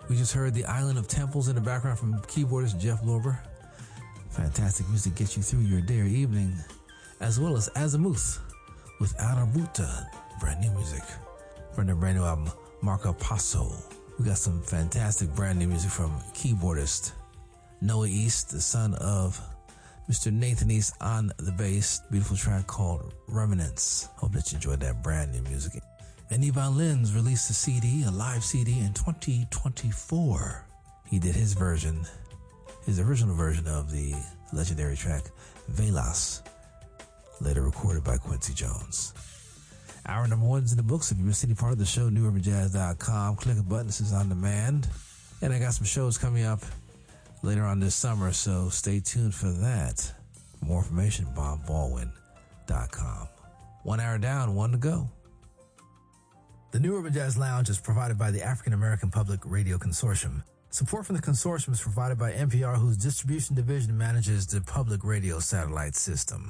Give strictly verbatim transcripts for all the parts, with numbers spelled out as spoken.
We just heard The Island of Temples in the background from keyboardist Jeff Lorber. Fantastic music gets you through your day or evening, as well as Azimuth with Arabuta, brand new music. From their brand new album, Marco Passo. We got some fantastic brand new music from keyboardist Noah East, the son of Mister Nathan East on the bass. Beautiful track called Remnants. Hope that you enjoyed that brand new music. And Yvonne Lins released a C D, a live C D in twenty twenty-four. He did his version, his original version of the legendary track Velas, later recorded by Quincy Jones. Our number one's in the books. If you missed any part of the show, new urban jazz dot com. Click a button. This is on demand. And I got some shows coming up later on this summer, so stay tuned for that. For more information, bob baldwin dot com. One hour down, one to go. The New Urban Jazz Lounge is provided by the African American Public Radio Consortium. Support from the consortium is provided by N P R, whose distribution division manages the public radio satellite system.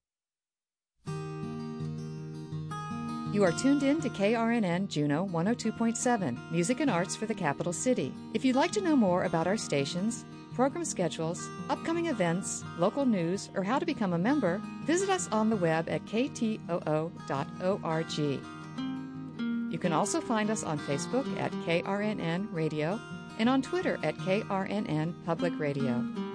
You are tuned in to K R N N Juneau one oh two point seven, Music and Arts for the Capital City. If you'd like to know more about our stations, program schedules, upcoming events, local news, or how to become a member, visit us on the web at k t o o dot org. You can also find us on Facebook at K R N N Radio and on Twitter at K R N N Public Radio.